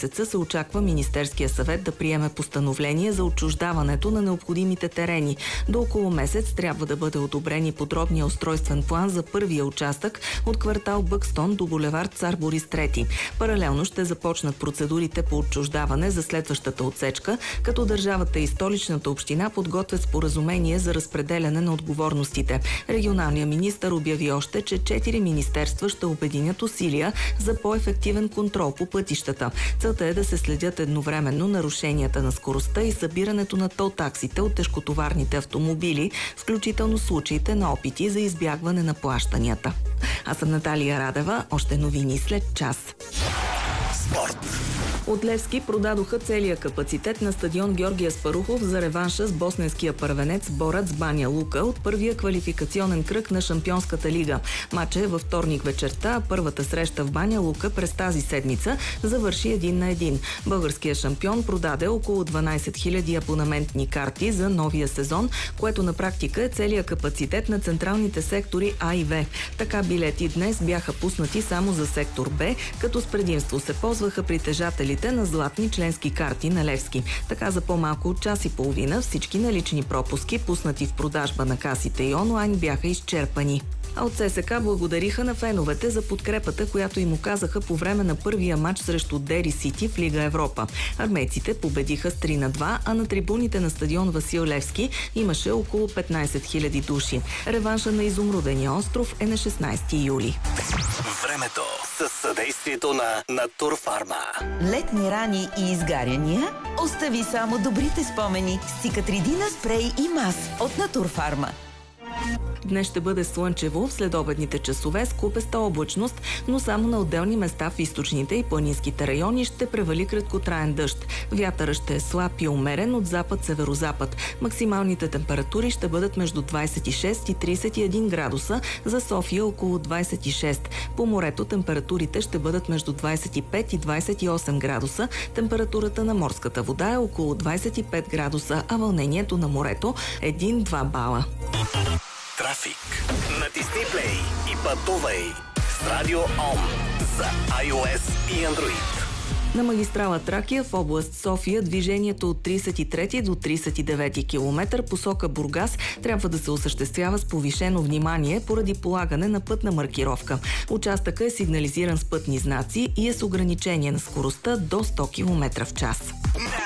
месеца се очаква Министерския съвет да приеме постановление за отчуждаването на необходимите терени. До около месец трябва да бъде одобрен и подробния устройствен план за първия участък от квартал Бъкстон до булевард Цар Борис III. Паралелно ще започнат процедурите по отчуждаване за следващата отсечка, като държавата и столичната община подготвят споразумение за разпределяне на отговорностите. Регионалният министър обяви още, че 4 министерства ще обединят усилия за по-ефективен контрол по пътищата. Целта е да се следят едновременно нарушенията на скоростта и събирането на тол таксите от тежкотоварните автомобили, включително случаите на опити за избягване на плащанията. Аз съм Наталия Радева. Още новини след час. Спорт. От Левски продадоха целия капацитет на стадион Георги Аспарухов за реванша с босненския първенец Борац Баня Лука от първия квалификационен кръг на Шампионската лига. Матчът е във вторник вечерта, а първата среща в Баня Лука през тази седмица завърши 1-1. Българският шампион продаде около 12 000 абонаментни карти за новия сезон, което на практика е целия капацитет на централните сектори А и В. Така билети днес бяха пуснати само за сектор Б, като с предимство се ползваха притежатели на златни членски карти на Левски. Така за по-малко от час и половина всички налични пропуски, пуснати в продажба на касите и онлайн, бяха изчерпани. А от ССК благодариха на феновете за подкрепата, която им оказаха по време на първия матч срещу Дери Сити в Лига Европа. Армейците победиха с 3-2, а на трибуните на стадион Васил Левски имаше около 15 000 души. Реванша на Изумрудения остров е на 16 юли. Времето със съдействието на Натурфарма. Летни рани и изгаряния? Остави само добрите спомени с Цикатридина спрей и мас от Натурфарма. Днес ще бъде слънчево в следобедните часове с купеста облачност, но само на отделни места в източните и планинските райони ще превали краткотраен дъжд. Вятърът ще е слаб и умерен от запад-северозапад. Максималните температури ще бъдат между 26 и 31 градуса, за София около 26. По морето температурите ще бъдат между 25 и 28 градуса. Температурата на морската вода е около 25 градуса, а вълнението на морето 1-2 бала. Трафик. Натисни плей и пътувай с Радио Ом за iOS и Android. На магистрала Тракия в област София движението от 33 до 39 км посока Бургас трябва да се осъществява с повишено внимание поради полагане на пътна маркировка. Участъкът е сигнализиран с пътни знаци и е с ограничение на скоростта до 100 км в час.